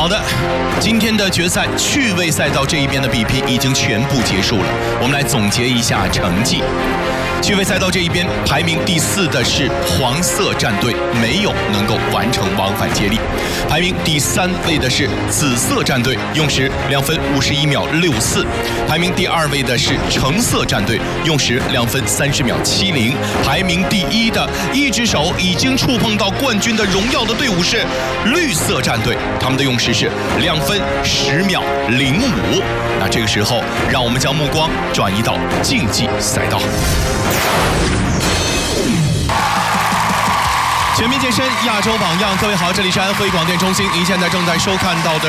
好的，今天的决赛趣味赛道这一边的比拼已经全部结束了，我们来总结一下成绩。趣味赛道这一边排名第4的是黄色战队，没有能够完成往返接力。排名第3位的是紫色战队，用时2分51秒64。排名第2位的是橙色战队，用时2分30秒70。排名第1的一只手已经触碰到冠军的荣耀的队伍是绿色战队，他们的用时是2分10秒05。那这个时候，让我们将目光转移到竞技赛道。全民健身亚洲榜样，各位好，这里是安徽广电中心，您现在正在收看到的